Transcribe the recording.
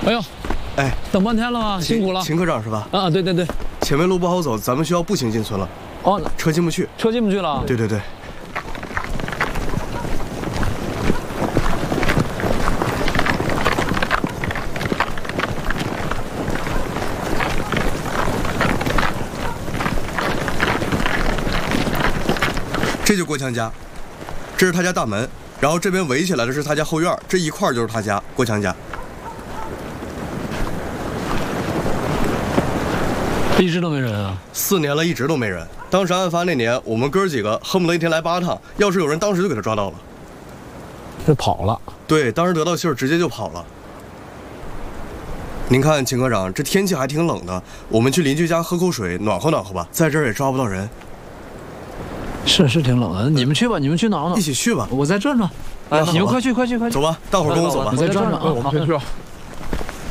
哎呦， 哎， 等半天了吗？辛苦了。 秦科长是吧？ 啊，对对对。 前面路不好走，咱们需要步行进村了。 哦， 车进不去。 车进不去了。 对对对。这就郭强家，这是他家大门，然后这边围起来的是他家后院，这一块就是他家郭强家。 一直都没人啊 ？4年了，一直都没人。当时案发那年，我们哥几个恨不得一天来8趟，要是有人，当时就给他抓到了。 这跑了？ 对，当时得到信儿，直接就跑了。您看，秦科长，这天气还挺冷的，我们去邻居家喝口水，暖和暖和吧。在这儿也抓不到人。 是挺冷的，你们去吧，你们去暖和暖。 一起去吧， 我再转转。哎，你们快去。 走吧，大伙儿跟我走吧。 你再转转啊， 我们先去吧。